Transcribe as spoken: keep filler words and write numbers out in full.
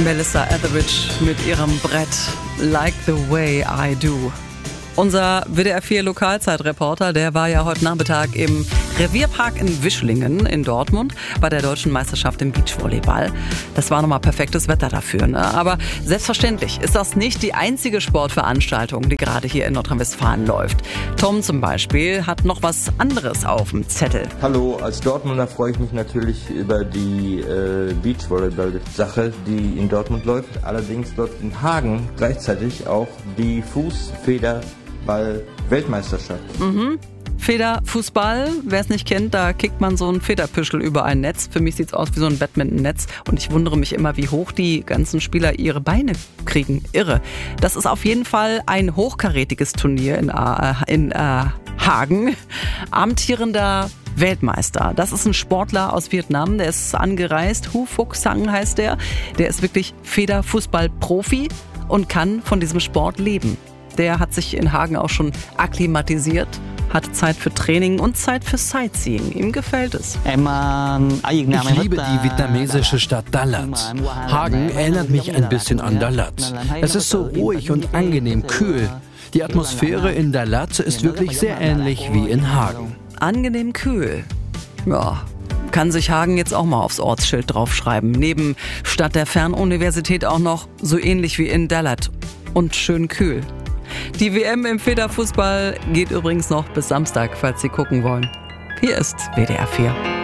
Melissa Etheridge mit ihrem Brett Like the Way I Do. Unser W D R vier Lokalzeitreporter, der war ja heute Nachmittag im Revierpark in Wischlingen in Dortmund bei der deutschen Meisterschaft im Beachvolleyball. Das war nochmal perfektes Wetter dafür, ne? Aber selbstverständlich ist das nicht die einzige Sportveranstaltung, die gerade hier in Nordrhein-Westfalen läuft. Tom zum Beispiel hat noch was anderes auf dem Zettel. Hallo, als Dortmunder freue ich mich natürlich über die äh, Beachvolleyball-Sache, die in Dortmund läuft. Allerdings läuft in Hagen gleichzeitig auch die Fußfederball-Weltmeisterschaft. Mhm. Federfußball, wer es nicht kennt, da kickt man so ein Federpüschel über ein Netz. Für mich sieht's aus wie so ein Badmintonnetz und ich wundere mich immer, wie hoch die ganzen Spieler ihre Beine kriegen. Irre. Das ist auf jeden Fall ein hochkarätiges Turnier in, äh, in äh, Hagen. Amtierender Weltmeister. Das ist ein Sportler aus Vietnam, der ist angereist. Hu Phuc Sang heißt der. Der ist wirklich Federfußball-Profi und kann von diesem Sport leben. Der hat sich in Hagen auch schon akklimatisiert, hat Zeit für Training und Zeit für Sightseeing. Ihm gefällt es. Ich liebe die vietnamesische Stadt Da Lat. Hagen erinnert mich ein bisschen an Da Lat. Es ist so ruhig und angenehm kühl. Die Atmosphäre in Da Lat ist wirklich sehr ähnlich wie in Hagen. Angenehm kühl. Ja, kann sich Hagen jetzt auch mal aufs Ortsschild draufschreiben. Neben Stadt der Fernuniversität auch noch so ähnlich wie in Da Lat. Und schön kühl. Die W M im Federfußball geht übrigens noch bis Samstag, falls Sie gucken wollen. Hier ist W D R vier.